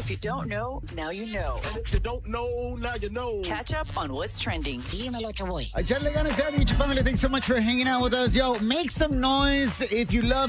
If you don't know, now you know. And if you don't know, now you know. Catch up on what's trending. Dímelo, Chaboy. Ay, Charlie Ganas, family, thanks so much for hanging out with us. Yo, make some noise if you love